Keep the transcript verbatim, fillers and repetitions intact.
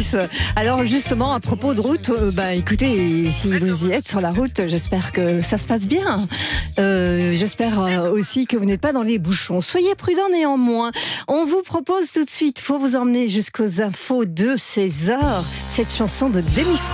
plus. Alors justement, à propos de route, euh, bah écoutez, si vous y êtes sur la route, j'espère que ça se passe bien. Euh, j'espère euh, aussi que vous n'êtes pas dans les bouchons. Soyez prudents néanmoins. On vous propose tout de suite, pour vous emmener jusqu'aux infos de seize heures, cette chanson de Demis